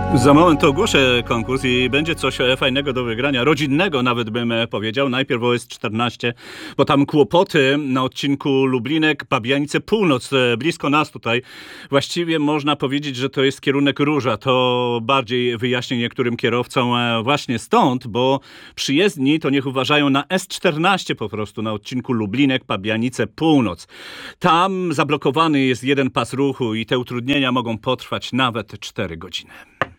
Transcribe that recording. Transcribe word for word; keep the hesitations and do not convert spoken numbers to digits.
Za moment ogłoszę konkurs i będzie coś fajnego do wygrania, rodzinnego nawet bym powiedział. Najpierw o S czternaście, bo tam kłopoty na odcinku Lublinek-Pabianice Północ, blisko nas tutaj. Właściwie można powiedzieć, że to jest kierunek Róża. To bardziej wyjaśnię niektórym kierowcom właśnie stąd, bo przyjezdni to niech uważają na S czternaście po prostu, na odcinku Lublinek-Pabianice Północ. Tam zablokowany jest jeden pas ruchu i te utrudnienia mogą potrwać nawet cztery godziny.